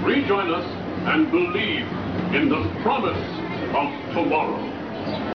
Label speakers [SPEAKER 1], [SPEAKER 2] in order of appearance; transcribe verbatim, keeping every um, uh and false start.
[SPEAKER 1] Rejoin us and believe in the promise of tomorrow.